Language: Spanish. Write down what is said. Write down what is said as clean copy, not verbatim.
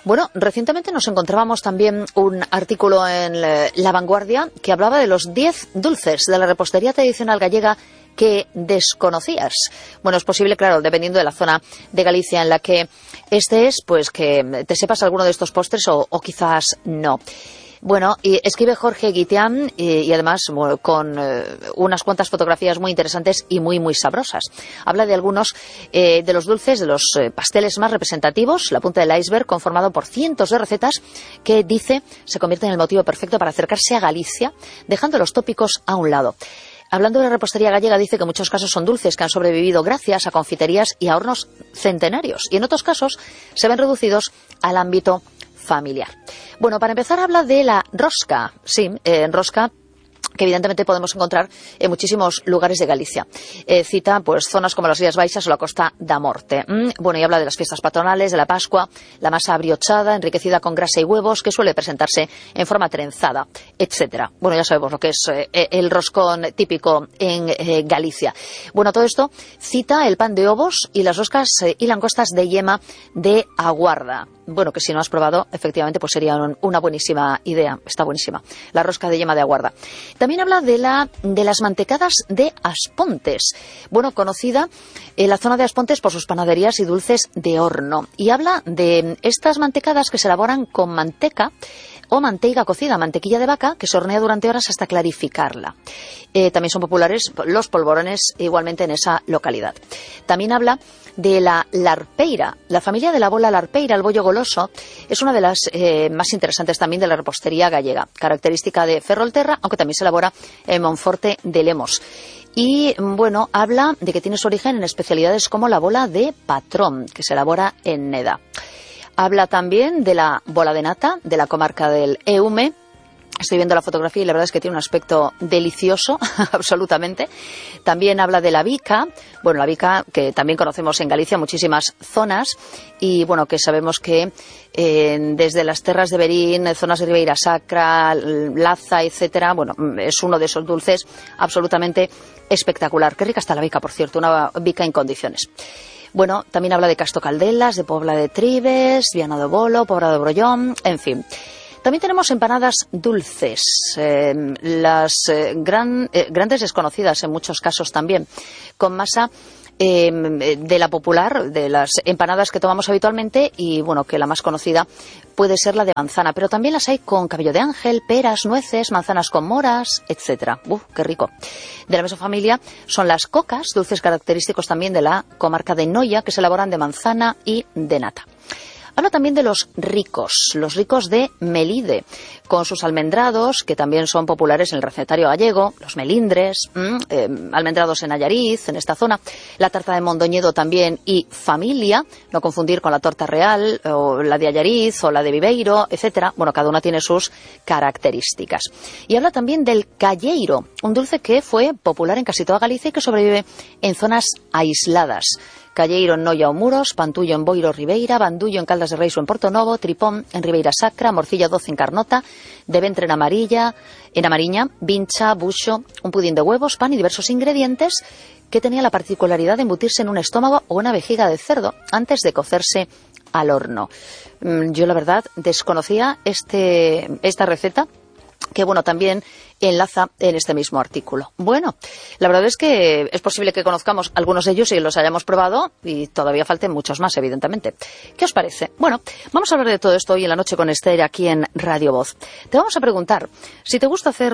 Bueno, recientemente nos encontrábamos también un artículo en La Vanguardia que hablaba de los 10 dulces de la repostería tradicional gallega que desconocías. Bueno, es posible, claro, dependiendo de la zona de Galicia en la que estés, pues que te sepas alguno de estos postres o quizás no. Bueno, y escribe Jorge Guitián y además bueno, con unas cuantas fotografías muy interesantes y muy sabrosas. Habla de algunos de los dulces, de los pasteles más representativos, la punta del iceberg, conformado por cientos de recetas que, dice, se convierten en el motivo perfecto para acercarse a Galicia, dejando los tópicos a un lado. Hablando de la repostería gallega, dice que en muchos casos son dulces que han sobrevivido gracias a confiterías y a hornos centenarios, y en otros casos se ven reducidos al ámbito familiar. Bueno, para empezar habla de la rosca, sí, rosca que evidentemente podemos encontrar en muchísimos lugares de Galicia. Cita pues zonas como las Rías Baixas o la Costa da Morte. Bueno, y habla de las fiestas patronales, de la Pascua, la masa abriochada, enriquecida con grasa y huevos, que suele presentarse en forma trenzada, etcétera. Bueno, ya sabemos lo que es el roscón típico en Galicia. Bueno, todo esto cita el pan de ovos y las roscas y langostas de yema de aguarda. Bueno, que si no has probado, efectivamente, pues sería una buenísima idea. Está buenísima. La rosca de yema de aguarda. También habla de las mantecadas de Aspontes. Bueno, conocida en la zona de Aspontes por sus panaderías y dulces de horno. Y habla de estas mantecadas que se elaboran con manteca o manteiga cocida, mantequilla de vaca, que se hornea durante horas hasta clarificarla. También son populares los polvorones igualmente en esa localidad. También habla de la larpeira. La familia de la bola larpeira, el bollo goloso, es una de las más interesantes también de la repostería gallega, característica de Ferrolterra, aunque también se elabora en Monforte de Lemos. Y bueno, habla de que tiene su origen en especialidades como la bola de patrón, que se elabora en Neda. Habla también de la bola de nata, de la comarca del Eume. Estoy viendo la fotografía y la verdad es que tiene un aspecto delicioso, absolutamente. También habla de la bica, bueno, la bica que también conocemos en Galicia, muchísimas zonas, y bueno, que sabemos que desde las terras de Berín, zonas de Ribeira Sacra, Laza, etcétera, bueno, es uno de esos dulces absolutamente espectacular. Qué rica está la bica, por cierto, una bica en condiciones. Bueno, también habla de Casto Caldelas, de Pobla de Tribes, Viana do Bolo, Pobra de Brollón, en fin. También tenemos empanadas dulces, grandes desconocidas en muchos casos también, con masa de la popular, de las empanadas que tomamos habitualmente, y bueno, que la más conocida puede ser la de manzana, pero también las hay con cabello de ángel, peras, nueces, manzanas con moras, etcétera. ¡Qué rico! De la misma familia son las cocas, dulces característicos también de la comarca de Noia, que se elaboran de manzana y de nata. Habla también de los ricos de Melide, con sus almendrados, que también son populares en el recetario gallego, los melindres, almendrados en Allariz, en esta zona, la tarta de Mondoñedo también y familia, no confundir con la torta real, o la de Allariz, o la de Viveiro, etcétera. Bueno, cada una tiene sus características. Y habla también del calleiro, un dulce que fue popular en casi toda Galicia y que sobrevive en zonas aisladas. Calleiro en Noia o Muros, Pantullo en Boiro Ribeira, Bandullo en Caldas de Reis o en Porto Novo, Tripón en Ribeira Sacra, Morcilla 12 en Carnota, de Ventre en Amariña, Vincha, Buxo, un pudín de huevos, pan y diversos ingredientes que tenía la particularidad de embutirse en un estómago o una vejiga de cerdo antes de cocerse al horno. Yo la verdad desconocía esta receta, que bueno, también enlaza en este mismo artículo. Bueno, la verdad es que es posible que conozcamos algunos de ellos y los hayamos probado, y todavía falten muchos más, evidentemente. ¿Qué os parece? Bueno, vamos a hablar de todo esto hoy en la noche con Esther aquí en Radio Voz. Te vamos a preguntar si te gusta hacer